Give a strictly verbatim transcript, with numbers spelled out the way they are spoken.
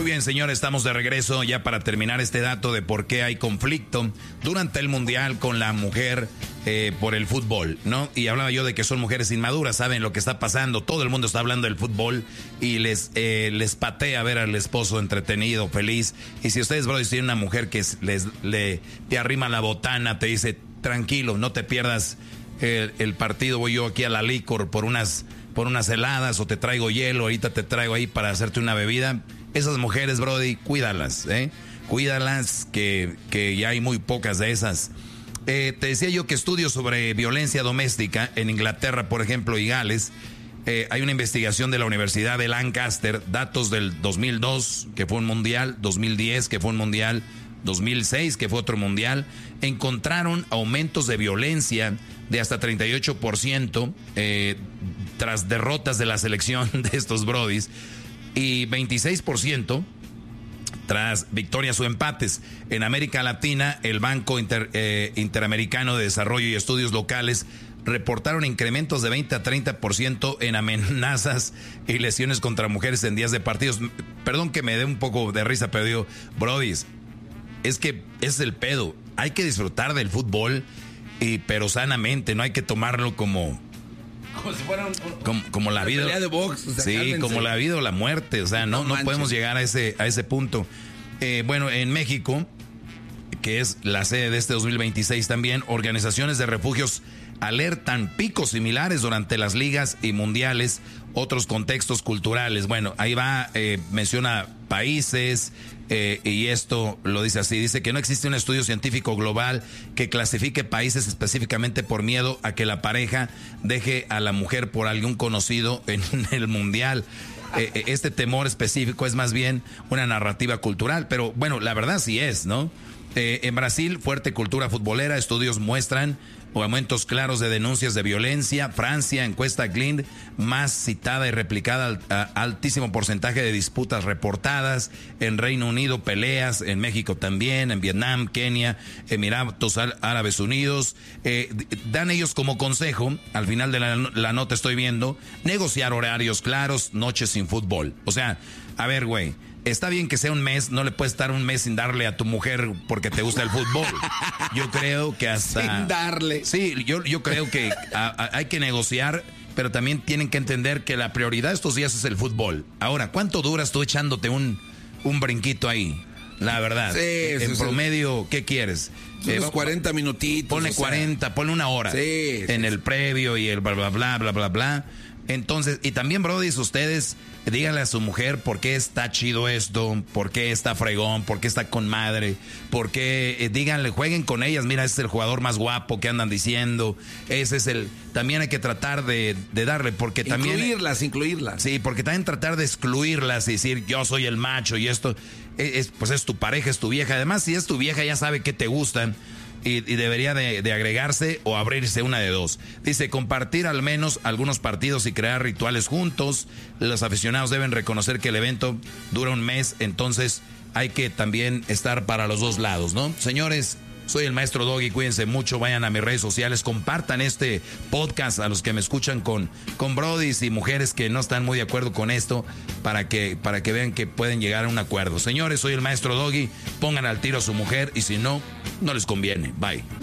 bien, señores, estamos de regreso ya para terminar este dato de por qué hay conflicto durante el Mundial con la mujer eh, por el fútbol, ¿no? Y hablaba yo de que son mujeres inmaduras, saben lo que está pasando, todo el mundo está hablando del fútbol y les, eh, les patea ver al esposo entretenido, feliz. Y si ustedes, bro, tienen una mujer que les, le, te arrima la botana, te dice, tranquilo, no te pierdas el, el partido, voy yo aquí a la licor por unas, por unas heladas o te traigo hielo, ahorita te traigo ahí para hacerte una bebida. Esas mujeres, brody, cuídalas, ¿eh? Cuídalas, que, que ya hay muy pocas de esas. Eh, te decía yo que estudios sobre violencia doméstica en Inglaterra, por ejemplo, y Gales, eh, hay una investigación de la Universidad de Lancaster, datos del dos mil dos, que fue un mundial, dos mil diez, que fue un mundial, dos mil seis, que fue otro mundial, encontraron aumentos de violencia de hasta treinta y ocho por ciento eh, tras derrotas de la selección de estos brodis, y veintiséis por ciento tras victorias o empates. En América Latina, el Banco Inter, eh, Interamericano de Desarrollo y Estudios Locales reportaron incrementos de veinte a treinta por ciento en amenazas y lesiones contra mujeres en días de partidos. Perdón que me dé un poco de risa, pero digo, brodis, es que es el pedo. Hay que disfrutar del fútbol, y, pero sanamente, no hay que tomarlo como... Como si fuera un, un, como, como la vida pelea de box, o sea, sí, cálmense. Como la vida o la muerte, o sea, no, no, no podemos llegar a ese, a ese punto. Eh, bueno, en México, que es la sede de este dos mil veintiséis también, organizaciones de refugios alertan picos similares durante las ligas y mundiales, otros contextos culturales. Bueno, ahí va, eh, menciona países, eh, y esto lo dice así, dice que no existe un estudio científico global que clasifique países específicamente por miedo a que la pareja deje a la mujer por algún conocido en el mundial. Eh, este temor específico es más bien una narrativa cultural, pero bueno, la verdad sí es, ¿no? Eh, en Brasil, fuerte cultura futbolera, estudios muestran aumentos claros de denuncias de violencia. Francia, encuesta Glint, más citada y replicada, altísimo porcentaje de disputas reportadas. En Reino Unido, peleas. En México también. En Vietnam, Kenia, Emiratos Árabes Unidos. Eh, dan ellos como consejo, al final de la, la nota estoy viendo, negociar horarios claros, noches sin fútbol. O sea, a ver, güey, está bien que sea un mes, no le puedes estar un mes sin darle a tu mujer porque te gusta el fútbol. Yo creo que hasta... Sin darle. Sí, yo, yo creo que a, a, hay que negociar, pero también tienen que entender que la prioridad estos días es el fútbol. Ahora, ¿cuánto duras tú echándote un, un brinquito ahí? La verdad. Sí, en sí, promedio, ¿qué quieres? Unos eh, cuarenta minutitos. Ponle cuarenta, ponle una hora. Sí, en sí, el previo y el bla, bla, bla, bla, bla, bla. Entonces, y también, brody, ustedes díganle a su mujer por qué está chido esto, por qué está fregón, por qué está con madre, por qué, eh, díganle, jueguen con ellas, mira, ese es el jugador más guapo que andan diciendo, ese es el, también hay que tratar de, de darle, porque también... Incluirlas, incluirlas. Sí, porque también tratar de excluirlas y decir, yo soy el macho y esto, es, es, pues es tu pareja, es tu vieja, además si es tu vieja ya sabe que te gustan. Y, y debería de, de agregarse o abrirse una de dos. Dice, compartir al menos algunos partidos y crear rituales juntos. Los aficionados deben reconocer que el evento dura un mes, entonces hay que también estar para los dos lados, ¿no? Señores, soy el maestro Doggy, cuídense mucho, vayan a mis redes sociales, compartan este podcast a los que me escuchan con, con brodis y mujeres que no están muy de acuerdo con esto, para que, para que vean que pueden llegar a un acuerdo. Señores, soy el maestro Doggy, pongan al tiro a su mujer y si no, no les conviene. Bye.